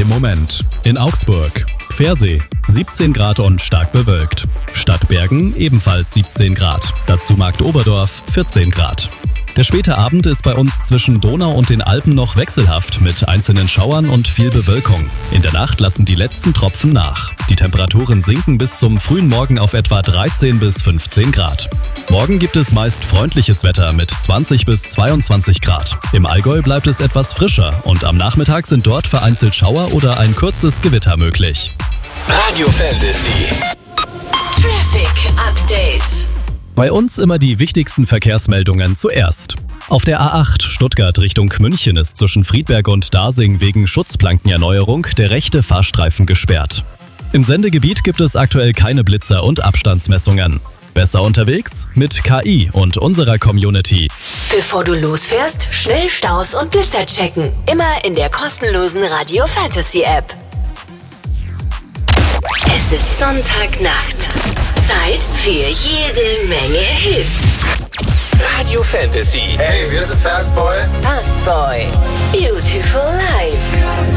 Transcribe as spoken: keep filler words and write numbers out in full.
im Moment. In Augsburg, Pfersee, siebzehn Grad und stark bewölkt. Stadt Bergen ebenfalls siebzehn Grad. Dazu Markt Oberdorf vierzehn Grad. Der späte Abend ist bei uns zwischen Donau und den Alpen noch wechselhaft mit einzelnen Schauern und viel Bewölkung. In der Nacht lassen die letzten Tropfen nach. Die Temperaturen sinken bis zum frühen Morgen auf etwa dreizehn bis fünfzehn Grad. Morgen gibt es meist freundliches Wetter mit zwanzig bis zweiundzwanzig Grad. Im Allgäu bleibt es etwas frischer und am Nachmittag sind dort vereinzelt Schauer oder ein kurzes Gewitter möglich. Radio Fantasy Traffic Update. Bei uns immer die wichtigsten Verkehrsmeldungen zuerst. Auf der A acht Stuttgart Richtung München ist zwischen Friedberg und Dasing wegen Schutzplankenerneuerung der rechte Fahrstreifen gesperrt. Im Sendegebiet gibt es aktuell keine Blitzer und Abstandsmessungen. Besser unterwegs? Mit K I und unserer Community. Bevor du losfährst, schnell Staus und Blitzer checken. Immer in der kostenlosen Radio Fantasy App. Es ist Sonntagnacht. Zeit für jede Menge Hits. Radio Fantasy. Hey, wir sind Fastboy. Fastboy. Beautiful Life.